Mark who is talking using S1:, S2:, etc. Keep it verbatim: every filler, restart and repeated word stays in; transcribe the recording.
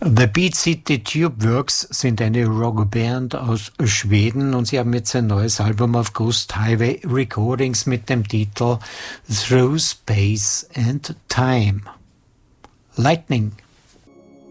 S1: The Beat City Tube Works sind eine Rockband aus Schweden und sie haben jetzt ein neues Album auf Ghost Highway Recordings mit dem Titel Through Space and Time. Lightning.